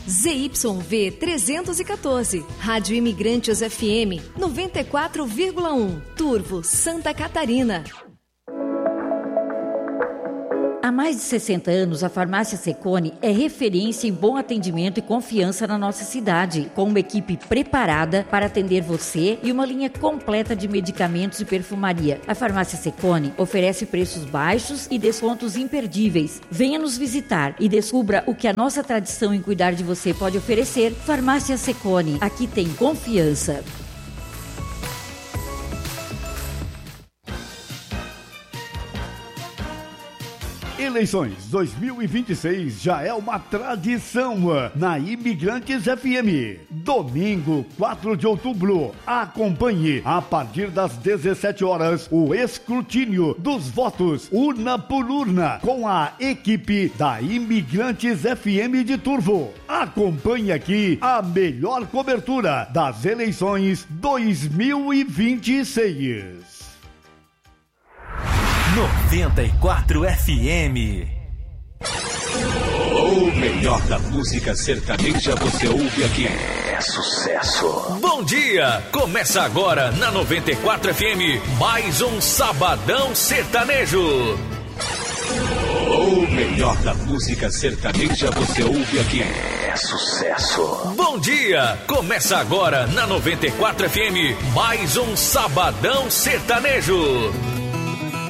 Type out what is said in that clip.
ZYV 314, Rádio Imigrantes FM 94,1, Turvo, Santa Catarina. Há mais de 60 anos, a Farmácia Secone é referência em bom atendimento e confiança na nossa cidade, com uma equipe preparada para atender você e uma linha completa de medicamentos e perfumaria. A Farmácia Secone oferece preços baixos e descontos imperdíveis. Venha nos visitar e descubra o que a nossa tradição em cuidar de você pode oferecer. Farmácia Secone, aqui tem confiança. Eleições 2026 já é uma tradição na Imigrantes FM. Domingo, 4 de outubro, acompanhe a partir das 17 horas o escrutínio dos votos urna por urna com a equipe da Imigrantes FM de Turvo. Acompanhe aqui a melhor cobertura das eleições 2026. 94 FM. O melhor da música sertaneja você ouve aqui. É sucesso. Bom dia! Começa agora na 94 FM mais um Sabadão Sertanejo. O melhor da música sertaneja você ouve aqui. É sucesso. Bom dia! Começa agora na 94 FM mais um Sabadão Sertanejo.